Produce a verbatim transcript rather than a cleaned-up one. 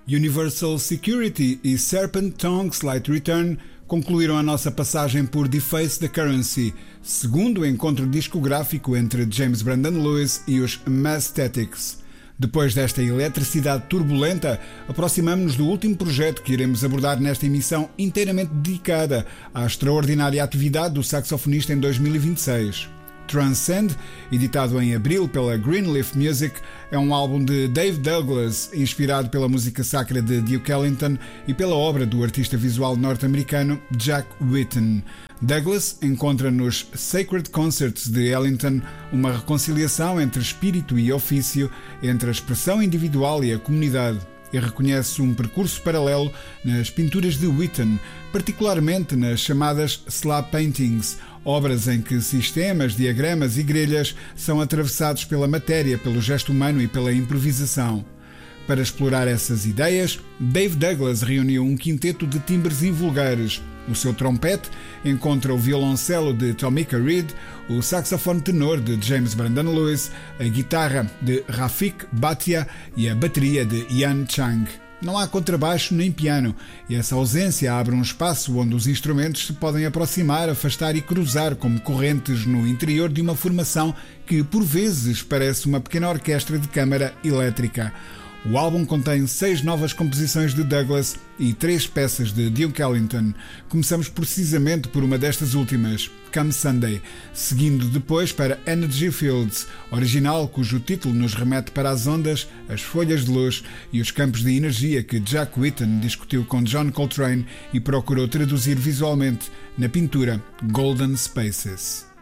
Universal Security e Serpent Tongue Slight Return concluíram a nossa passagem por Deface the Currency, segundo encontro discográfico entre James Brandon Lewis e os Mathstatics. Depois desta eletricidade turbulenta, aproximamo-nos do último projeto que iremos abordar nesta emissão inteiramente dedicada à extraordinária atividade do saxofonista em dois mil e vinte e seis. Transcend, editado em abril pela Greenleaf Music, é um álbum de Dave Douglas, inspirado pela música sacra de Duke Ellington e pela obra do artista visual norte-americano Jack Whitten. Douglas encontra nos Sacred Concerts de Ellington uma reconciliação entre espírito e ofício, entre a expressão individual e a comunidade, e reconhece um percurso paralelo nas pinturas de Whitten, particularmente nas chamadas slab paintings, obras em que sistemas, diagramas e grelhas são atravessados pela matéria, pelo gesto humano e pela improvisação. Para explorar essas ideias, Dave Douglas reuniu um quinteto de timbres invulgares. O seu trompete encontra o violoncelo de Tomika Reed, o saxofone tenor de James Brandon Lewis, a guitarra de Rafik Bhatia e a bateria de Ian Chang. Não há contrabaixo nem piano, e essa ausência abre um espaço onde os instrumentos se podem aproximar, afastar e cruzar como correntes no interior de uma formação que, por vezes, parece uma pequena orquestra de câmara elétrica. O álbum contém seis novas composições de Douglas e três peças de Duke Ellington. Começamos precisamente por uma destas últimas, Come Sunday, seguindo depois para Energy Fields, original cujo título nos remete para as ondas, as folhas de luz e os campos de energia que Jack Whitten discutiu com John Coltrane e procurou traduzir visualmente na pintura Golden Spaces.